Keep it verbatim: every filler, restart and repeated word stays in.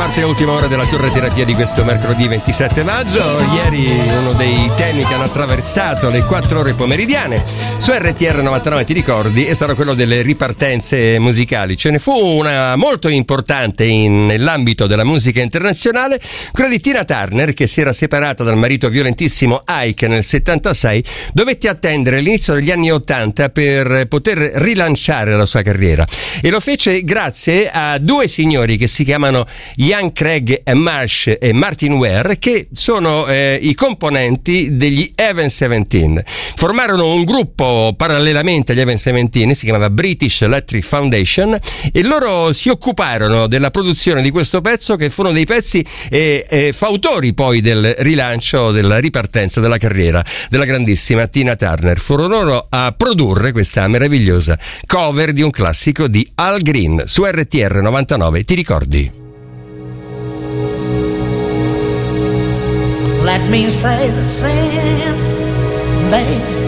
quarta e ultima ora della torre terapia di questo mercoledì ventisette maggio. Ieri uno dei temi che hanno attraversato le quattro ore pomeridiane su R T R novantanove, ti ricordi, è stato quello delle ripartenze musicali. Ce ne fu una molto importante in, nell'ambito della musica internazionale, quella di Tina Turner, che si era separata dal marito violentissimo Ike nel settantasei, dovette attendere l'inizio degli anni ottanta per poter rilanciare la sua carriera, e lo fece grazie a due signori che si chiamano Ian Craig Marsh e Martin Ware, che sono eh, i componenti degli Even Seventeen. Formarono un gruppo parallelamente agli Even Seventeen, si chiamava British Electric Foundation, e loro si occuparono della produzione di questo pezzo, che fu uno dei pezzi eh, eh, fautori poi del rilancio, della ripartenza della carriera della grandissima Tina Turner. Furono loro a produrre questa meravigliosa cover di un classico di Al Green su R T R novantanove, ti ricordi? Let me say the same thing.